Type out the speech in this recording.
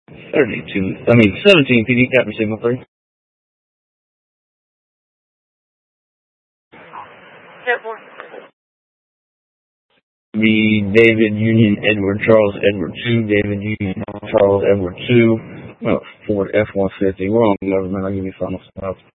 17 PD, Captain Signal 3. Be David Union Edward Charles Edward 2, David Union Charles Edward 2, Ford F-150. We're on government. I'll give you final stops.